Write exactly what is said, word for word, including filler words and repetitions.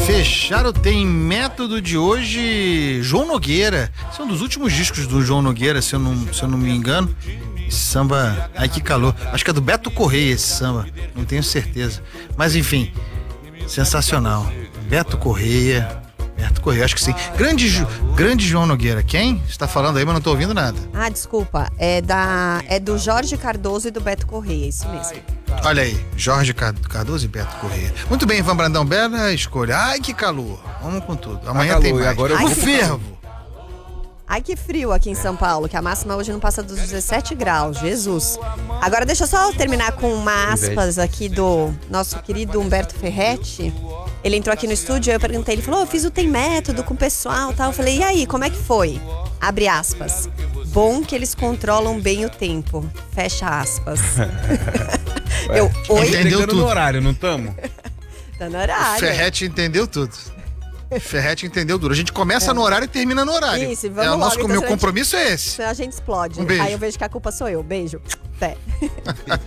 Fecharam Tem Método de hoje, João Nogueira. Esse é um dos últimos discos do João Nogueira, se eu não, se eu não me engano. Esse samba, ai que calor. Acho que é do Beto Correia esse samba, não tenho certeza. Mas enfim, sensacional. Beto Correia, Beto Correia, acho que sim. Grande, grande João Nogueira. Quem? Você tá falando aí, mas não tô ouvindo nada. Ah, desculpa. É, da, é do Jorge Cardoso e do Beto Correia, isso mesmo. Olha aí, Jorge Cardoso e Beto Correia. Muito bem, Ivan Brandão, bela escolha. Ai, que calor. Vamos com tudo. Amanhã calor, tem mais. agora eu No vou- fervo. Ai, que frio aqui em São Paulo, que a máxima hoje não passa dos dezessete graus, Jesus. Agora deixa eu só terminar com uma aspas aqui do nosso querido Humberto Ferretti. Ele entrou aqui no estúdio e eu perguntei, ele falou, oh, eu fiz o Tem Método com o pessoal e tal. Eu falei, e aí, como é que foi? Abre aspas. Bom que eles controlam bem o tempo. Fecha aspas. eu, oi? Entendeu Chegando tudo. no horário, não estamos? Tá no horário. Ferretti entendeu tudo. Ferretti entendeu duro. A gente começa no horário e termina no horário. Isso, vamos é, o nosso, logo, então, meu senão a gente- compromisso é esse. Senão a gente explode. Um beijo. Aí eu vejo que a culpa sou eu. Beijo. Até.